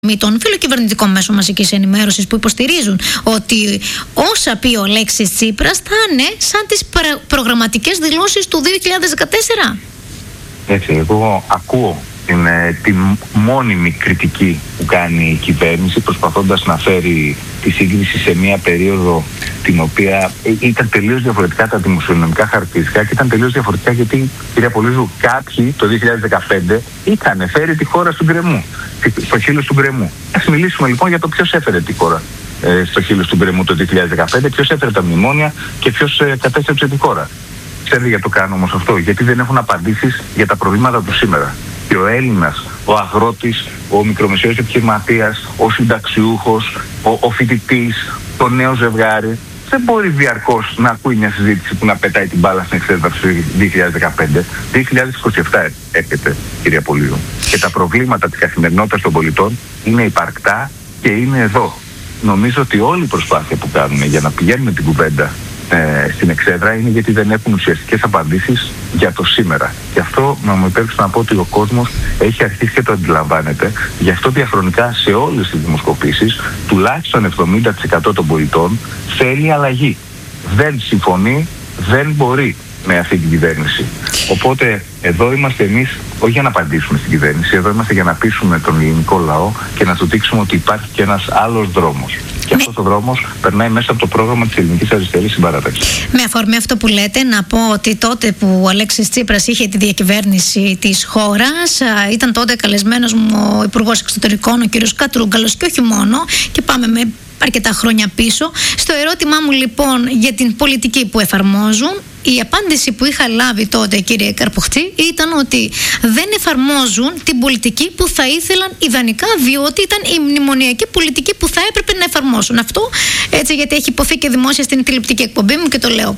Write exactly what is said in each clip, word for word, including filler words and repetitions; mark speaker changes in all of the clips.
Speaker 1: των φιλοκυβερνητικών μέσων μαζικής ενημέρωσης που υποστηρίζουν ότι όσα πει ο Αλέξης Τσίπρας θα είναι σαν τις προγραμματικές δηλώσεις του δύο χιλιάδες δεκατέσσερα.
Speaker 2: Έτσι, εγώ ακούω την, την μόνιμη κριτική που κάνει η κυβέρνηση, προσπαθώντας να φέρει τη σύγκριση σε μια περίοδο την οποία ήταν τελείως διαφορετικά τα δημοσιονομικά χαρακτηριστικά και ήταν τελείως διαφορετικά γιατί, κυρία Πολύζου, κάποιοι το δύο χιλιάδες δεκαπέντε είχαν φέρει τη χώρα στον γκρεμού, στο χείλος του γκρεμού. Ας μιλήσουμε λοιπόν για το ποιος έφερε τη χώρα ε, στο χείλος του γκρεμού το δύο χιλιάδες δεκαπέντε, ποιος έφερε τα μνημόνια και ποιος ε, κατέστρεψε τη χώρα. Ξέρετε γιατί το κάνω όμως αυτό? Γιατί δεν έχουν απαντήσεις για τα προβλήματα του σήμερα. Και ο Έλληνας, ο αγρότης, ο μικρομεσαίος επιχειρηματίας, ο συνταξιούχος, ο, ο φοιτητής, το νέο ζευγάρι, δεν μπορεί διαρκώς να ακούει μια συζήτηση που να πετάει την μπάλα στην εξέταση του δύο χιλιάδες δεκαπέντε. δύο χιλιάδες είκοσι επτά έρχεται, κυρία Πολύζου. Και τα προβλήματα της καθημερινότητας των πολιτών είναι υπαρκτά και είναι εδώ. Νομίζω ότι όλη η προσπάθεια που κάνουμε για να πηγαίνουμε την κουβέντα ε, στην εξέδρα είναι γιατί δεν έχουν ουσιαστικές απαντήσεις για το σήμερα. Και αυτό να μου υπέρξω να πω ότι ο κόσμος έχει αρχίσει και το αντιλαμβάνεται. Γι' αυτό διαχρονικά σε όλες τις δημοσκοπήσεις τουλάχιστον εβδομήντα τοις εκατό των πολιτών θέλει αλλαγή. Δεν συμφωνεί, δεν μπορεί με αυτή την κυβέρνηση. Οπότε εδώ είμαστε εμείς όχι για να απαντήσουμε στην κυβέρνηση, εδώ είμαστε για να πείσουμε τον ελληνικό λαό και να του δείξουμε ότι υπάρχει και ένας άλλος δρόμος. Και αυτός ο δρόμος περνάει μέσα από το πρόγραμμα της Ελληνικής Αριστερής Συμπαράταξης.
Speaker 1: Με αφορμή αυτό που λέτε, να πω ότι τότε που ο Αλέξης Τσίπρας είχε τη διακυβέρνηση της χώρας, ήταν τότε καλεσμένος μου ο Υπουργός Εξωτερικών, ο κ. Κατρούγκαλος, και όχι μόνο, και πάμε με αρκετά χρόνια πίσω. Στο ερώτημά μου λοιπόν για την πολιτική που εφαρμόζουν, η απάντηση που είχα λάβει τότε, κύριε Καρποχτή, ήταν ότι δεν εφαρμόζουν την πολιτική που θα ήθελαν ιδανικά, διότι ήταν η μνημονιακή πολιτική που θα έπρεπε να εφαρμόσουν. Αυτό έτσι γιατί έχει υποθεί και δημόσια στην τηλεοπτική εκπομπή μου και το λέω.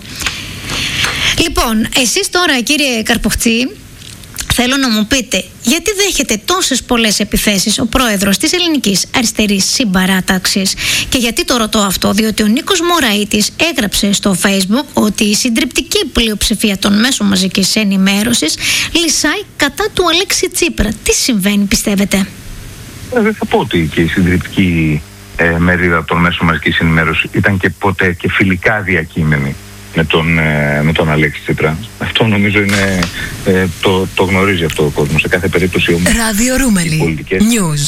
Speaker 1: Λοιπόν, εσείς τώρα, κύριε Καρποχτή, θέλω να μου πείτε, γιατί δέχεται τόσες πολλές επιθέσεις ο πρόεδρος της Ελληνικής Αριστερής Συμπαράταξης? Και γιατί το ρωτώ αυτό? Διότι ο Νίκος Μωραΐτης έγραψε στο Facebook ότι η συντριπτική πλειοψηφία των μέσων μαζικής ενημέρωσης λυσάει κατά του Αλέξη Τσίπρα. Τι συμβαίνει, πιστεύετε?
Speaker 2: Ε, δεν θα πω ότι και η συντριπτική ε, μερίδα των μέσων μαζικής ενημέρωσης ήταν και ποτέ και φιλικά διακείμενη με τον, με τον Αλέξη Τσίπρα. Αυτό νομίζω είναι, ε, το, το γνωρίζει αυτό ο κόσμος. Σε κάθε περίπτωση όμως
Speaker 3: Ράδιο Ρούμελη News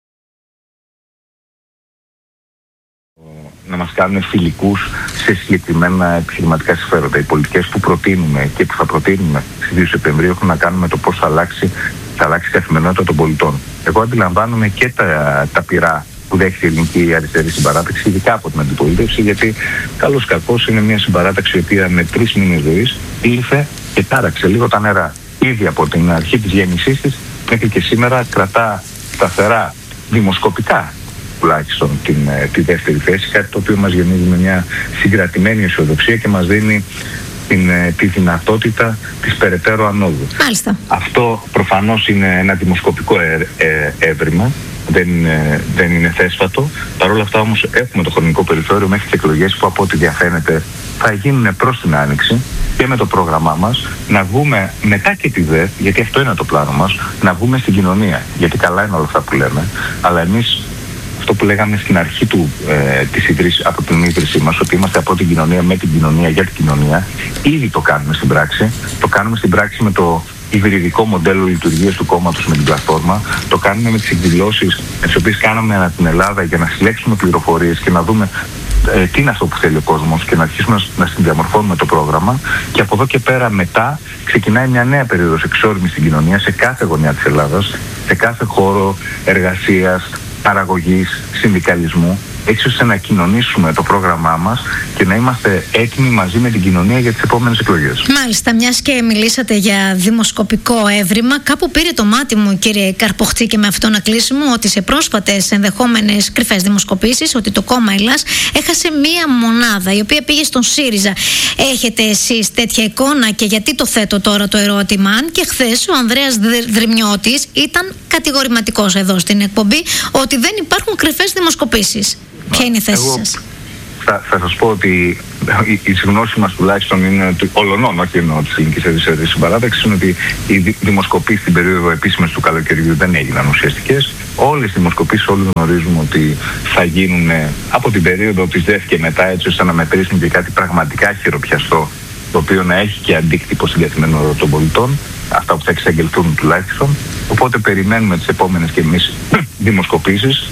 Speaker 2: να μας κάνουν φιλικούς σε συγκεκριμένα επιχειρηματικά συμφέροντα. Οι πολιτικές που προτείνουμε και που θα προτείνουμε στις δύο Σεπτεμβρίου έχουν να κάνουν με το πώς θα αλλάξει, θα αλλάξει η καθημερινότητα των πολιτών. Εγώ αντιλαμβάνομαι και τα, τα πειρά που δέχεται η Ελληνική Αριστερή Συμπαράταξη, ειδικά από την αντιπολίτευση, γιατί καλώς κακώς είναι μια συμπαράταξη η οποία με τρεις μήνες ζωής ήλθε και τάραξε λίγο τα νερά. Ήδη από την αρχή της γέννησής της μέχρι και σήμερα κρατά σταθερά δημοσκοπικά τουλάχιστον την, τη δεύτερη θέση, κάτι το οποίο μας γεννίζει με μια συγκρατημένη αισιοδοξία και μας δίνει την, τη δυνατότητα της περαιτέρω ανόδου.
Speaker 1: Μάλιστα.
Speaker 2: Αυτό προφανώς είναι ένα δημοσκοπικό ε, ε, έβριμα. Δεν είναι, δεν είναι θέσφατο. Παρ' όλα αυτά όμως έχουμε το χρονικό περιθώριο μέχρι τις εκλογές που από ό,τι διαφαίνεται θα γίνουν προς την Άνοιξη και με το πρόγραμμά μας να βγούμε μετά και τη ΔΕ, γιατί αυτό είναι το πλάνο μας, να βγούμε στην κοινωνία. Γιατί καλά είναι όλα αυτά που λέμε, αλλά εμείς αυτό που λέγαμε στην αρχή του, ε, της ίδρυσης, από την ίδρυσή μας, ότι είμαστε από την κοινωνία, με την κοινωνία, για την κοινωνία, ήδη το κάνουμε στην πράξη. Το κάνουμε στην πράξη με το υβριδικό μοντέλο λειτουργίας του κόμματος με την πλατφόρμα. Το κάνουμε με τις εκδηλώσεις τις οποίες κάναμε ανά την Ελλάδα για να συλλέξουμε πληροφορίες και να δούμε ε, τι είναι αυτό που θέλει ο κόσμος και να αρχίσουμε να, να συνδιαμορφώνουμε το πρόγραμμα. Και από εδώ και πέρα μετά ξεκινάει μια νέα περίοδος εξόρμης στην κοινωνία σε κάθε γωνιά της Ελλάδας, σε κάθε χώρο εργασίας, παραγωγής, συνδικαλισμού, έτσι ώστε να κοινωνήσουμε το πρόγραμμά μας και να είμαστε έτοιμοι μαζί με την κοινωνία για τις επόμενες εκλογές.
Speaker 1: Μάλιστα, μιας και μιλήσατε για δημοσκοπικό έβριμα, κάπου πήρε το μάτι μου, κύριε Καρποχτή, και με αυτό να κλείσουμε, ότι σε πρόσφατες ενδεχόμενες κρυφές δημοσκοπήσεις, ότι το κόμμα Ελλάς έχασε μία μονάδα, η οποία πήγε στον ΣΥΡΙΖΑ. Έχετε εσείς τέτοια εικόνα? Και γιατί το θέτω τώρα το ερώτημα? Αν και χθες ο Ανδρέας Δρυμιώτης ήταν κατηγορηματικός εδώ στην εκπομπή ότι δεν υπάρχουν κρυφές δημοσκοπήσεις. Ποια είναι η θέση
Speaker 2: Εγώ
Speaker 1: σας?
Speaker 2: Θα, θα σας πω ότι η, η γνώση μας τουλάχιστον είναι ότι ολονών, όχι εννοώ της Ελληνικής Αριστερής Συμπαράταξης, είναι ότι οι δημοσκοπήσεις στην περίοδο επίσημες του καλοκαιριού δεν έγιναν ουσιαστικές. Όλες οι δημοσκοπήσεις, όλοι γνωρίζουμε ότι θα γίνουν από την περίοδο της ΔΕΘ και μετά, έτσι ώστε να μετρήσουν και κάτι πραγματικά χειροπιαστό, το οποίο να έχει και αντίκτυπο στην καθημερινότητα των πολιτών, αυτά που θα εξαγγελθούν τουλάχιστον. Οπότε περιμένουμε τις επόμενες και εμείς δημοσκοπήσεις.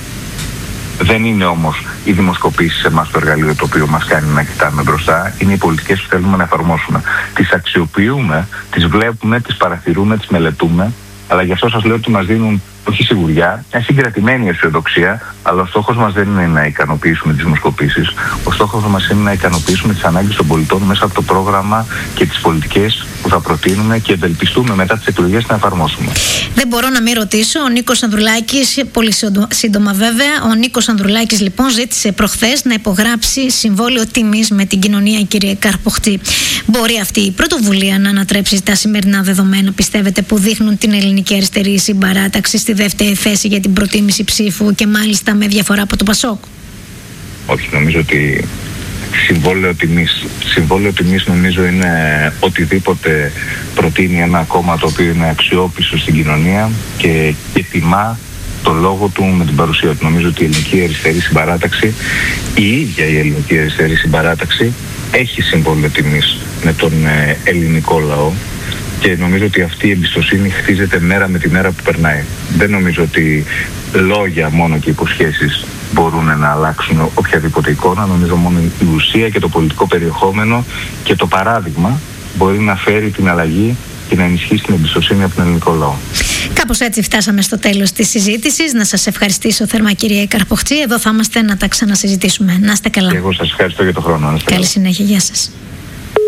Speaker 2: Δεν είναι όμως οι δημοσκοπήσεις σε εμάς το εργαλείο το οποίο μας κάνει να κοιτάμε μπροστά. Είναι οι πολιτικές που θέλουμε να εφαρμόσουμε. Τις αξιοποιούμε, τις βλέπουμε, τις παρατηρούμε, τις μελετούμε. Αλλά γι' αυτό σας λέω ότι μας δίνουν όχι σιγουριά, μια συγκρατημένη αισιοδοξία, αλλά ο στόχος μας δεν είναι να ικανοποιήσουμε τις δημοσκοπήσεις. Ο στόχος μας είναι να ικανοποιήσουμε τις ανάγκες των πολιτών μέσα από το πρόγραμμα και τις πολιτικές που θα προτείνουμε και ευελπιστούμε μετά τις εκλογές να εφαρμόσουμε.
Speaker 1: Δεν μπορώ να μην ρωτήσω, ο Νίκος Ανδρουλάκης, πολύ σύντομα βέβαια, ο Νίκος Ανδρουλάκης λοιπόν ζήτησε προχθές να υπογράψει συμβόλαιο τιμής με την κοινωνία, κύριε Καρποχτή. Μπορεί αυτή η πρωτοβουλία να ανατρέψει τα σημερινά δεδομένα, πιστεύετε, που δείχνουν την Ελληνική Αριστερή Συμπαράταξη στη δεύτερη θέση για την προτίμηση ψήφου και μάλιστα με διαφορά από το Πασόκ?
Speaker 2: Όχι, νομίζω ότι συμβόλαιο τιμής. Συμβόλαιο τιμής νομίζω είναι οτιδήποτε προτείνει ένα κόμμα το οποίο είναι αξιόπιστο στην κοινωνία και, και τιμά το λόγο του με την παρουσία του. Νομίζω ότι η Ελληνική Αριστερή Συμπαράταξη, η ίδια η Ελληνική Αριστερή Συμπαράταξη, έχει συμβόλαιο τιμής με τον ελληνικό λαό. Και νομίζω ότι αυτή η εμπιστοσύνη χτίζεται μέρα με τη μέρα που περνάει. Δεν νομίζω ότι λόγια μόνο και υποσχέσεις μπορούν να αλλάξουν οποιαδήποτε εικόνα. Νομίζω μόνο η ουσία και το πολιτικό περιεχόμενο και το παράδειγμα μπορεί να φέρει την αλλαγή και να ενισχύσει την εμπιστοσύνη από τον ελληνικό λαό.
Speaker 1: Κάπως έτσι φτάσαμε στο τέλος της συζήτησης. Να σας ευχαριστήσω θερμά, κύριε Καρποχτή. Εδώ θα είμαστε να τα ξανασυζητήσουμε. Να είστε καλά.
Speaker 2: Και εγώ σας ευχαριστώ για τον χρόνο.
Speaker 1: Καλή συνέχεια. Γεια σας.